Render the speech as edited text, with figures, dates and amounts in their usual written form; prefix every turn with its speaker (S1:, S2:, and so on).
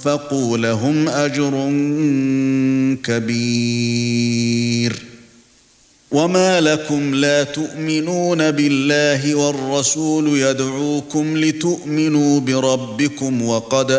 S1: أنفقوا لهم أجر كبير وما لكم لا تؤمنون بالله والرسول يدعوكم لتؤمنوا بربكم وقد